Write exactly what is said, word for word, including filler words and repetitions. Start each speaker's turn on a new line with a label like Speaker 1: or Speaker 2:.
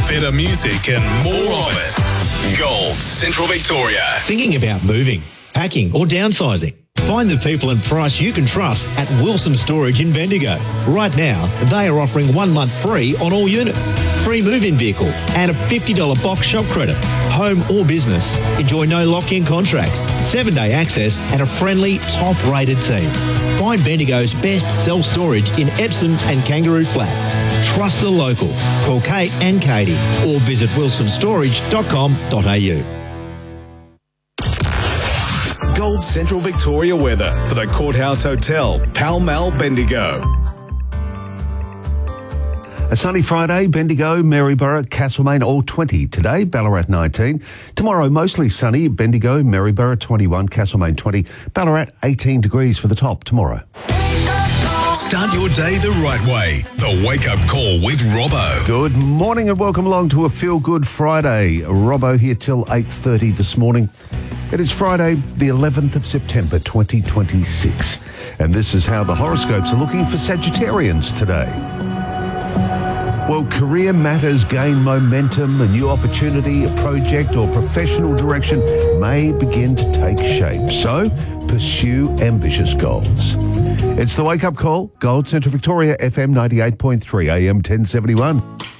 Speaker 1: better music and more of it. Gold Central Victoria.
Speaker 2: Thinking about moving, packing or downsizing? Find the people and price you can trust at Wilson Storage in Bendigo. Right now, they are offering one month free on all units, free move-in vehicle and a fifty dollars box shop credit. Home or business, enjoy no lock-in contracts, seven-day access and a friendly, top-rated team. Find Bendigo's best self-storage in Epsom and Kangaroo Flat. Trust a local. Call Kate and Katie or visit wilson storage dot com dot a u.
Speaker 1: Gold Central Victoria weather for the Courthouse Hotel, Pall Mall, Bendigo.
Speaker 3: A sunny Friday, Bendigo, Maryborough, Castlemaine, all twenty. Today, Ballarat nineteen. Tomorrow, mostly sunny, Bendigo, Maryborough twenty-one, Castlemaine twenty. Ballarat eighteen degrees for the top tomorrow.
Speaker 1: Start your day the right way. The Wake Up Call with Robbo.
Speaker 3: Good morning and welcome along to a Feel Good Friday. Robbo here till eight thirty this morning. It is Friday, the eleventh of September, twenty twenty-six. And this is how the horoscopes are looking for Sagittarians today. Well, career matters gain momentum. A new opportunity, a project or professional direction may begin to take shape. So, pursue ambitious goals. It's the Wake Up Call, Gold Central Victoria, F M ninety-eight point three, A M ten seventy-one.